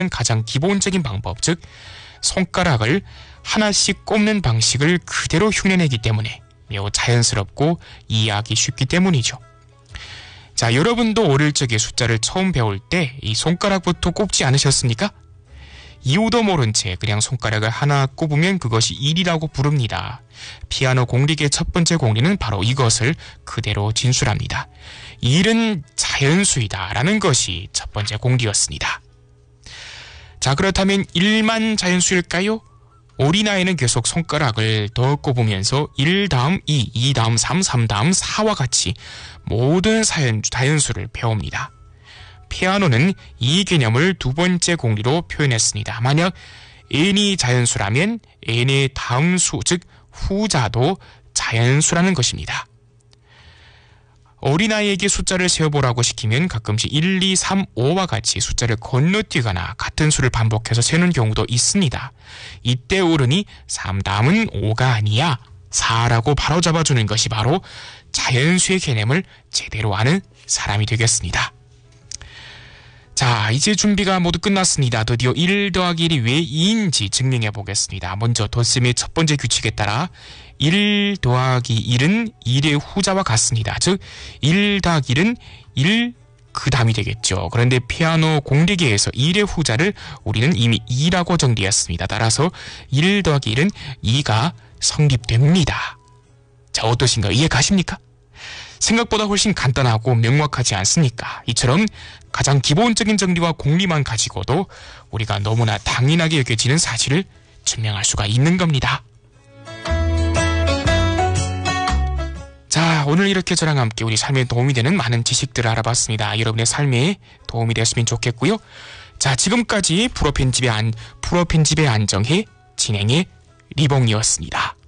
가장 기본적인 방법, 즉 손가락을 하나씩 꼽는 방식을 그대로 흉내내기 때문에 매우 자연스럽고 이해하기 쉽기 때문이죠. 자, 여러분도 어릴 적에 숫자를 처음 배울 때 이 손가락부터 꼽지 않으셨습니까? 이유도 모른 채 그냥 손가락을 하나 꼽으면 그것이 1이라고 부릅니다. 피아노 공리의 첫 번째 공리는 바로 이것을 그대로 진술합니다. 1은 자연수이다 라는 것이 첫 번째 공리였습니다. 자, 그렇다면 1만 자연수일까요? 어린아이는 계속 손가락을 더 꼽으면서 1 다음 2, 2 다음 3, 3 다음 4와 같이 모든 자연수를 배웁니다. 피아노는 이 개념을 두 번째 공리로 표현했습니다. 만약 n이 자연수라면 n의 다음 수, 즉 후자도 자연수라는 것입니다. 어린아이에게 숫자를 세어보라고 시키면 가끔씩 1, 2, 3, 5와 같이 숫자를 건너뛰거나 같은 수를 반복해서 세는 경우도 있습니다. 이때 어른이 3 다음은 5가 아니야 4라고 바로잡아주는 것이 바로 자연수의 개념을 제대로 아는 사람이 되겠습니다. 자, 이제 준비가 모두 끝났습니다. 드디어 1 더하기 1이 왜 2인지 증명해 보겠습니다. 먼저 덧셈의 첫 번째 규칙에 따라 1 더하기 1은 1의 후자와 같습니다. 즉 1 더하기 1은 1 그 다음이 되겠죠. 그런데 피아노 공리계에서 1의 후자를 우리는 이미 2라고 정리했습니다. 따라서 1 더하기 1은 2가 성립됩니다. 자, 어떠신가요? 이해 가십니까? 생각보다 훨씬 간단하고 명확하지 않습니까? 이처럼 가장 기본적인 정리와 공리만 가지고도 우리가 너무나 당연하게 여겨지는 사실을 증명할 수가 있는 겁니다. 자, 오늘 이렇게 저랑 함께 우리 삶에 도움이 되는 많은 지식들을 알아봤습니다. 여러분의 삶에 도움이 됐으면 좋겠고요. 자, 지금까지 프로 편집의 안정혜 진행의 리봉이었습니다.